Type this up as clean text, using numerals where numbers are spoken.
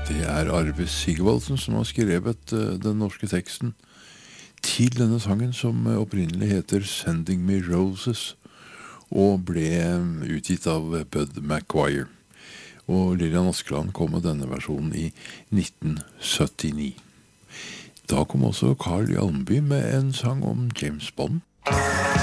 Det Arve Sigvaldsen som har skrevet den norske teksten til denne sangen som opprinnelig heter Sending Me Roses og ble utgitt av Bud McGuire. Og Lillian Askeland kom med denne versjonen i 1979. Da kom også Carl Hjalmby med en sang om James Bond.